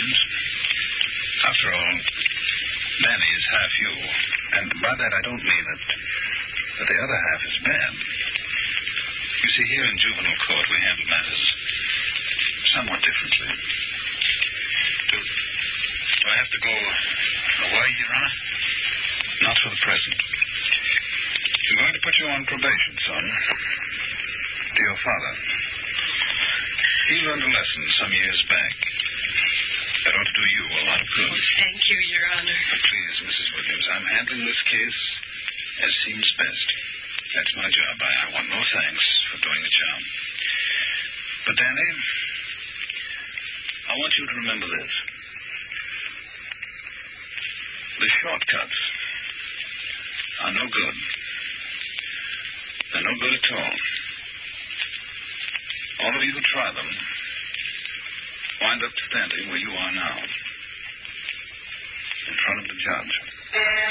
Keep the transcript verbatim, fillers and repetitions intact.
Williams. After all, Danny is half you. And by that I don't mean that, that the other half is bad. You see, here in juvenile court, we handle matters somewhat differently. Do, do I have to go away, Your Honor? Not for the present. I'm going to put you on probation, son. To your father. He learned a lesson some years back. That ought to do you a lot of good. Oh, thank you, Your Honor. But please, Missus Williams, I'm handling this case as seems best. That's my job. I, I want no thanks for doing the job. But, Danny, I want you to remember this. The shortcuts are no good. They're no good at all. All of you who try them wind up standing where you are now, in front of the judge.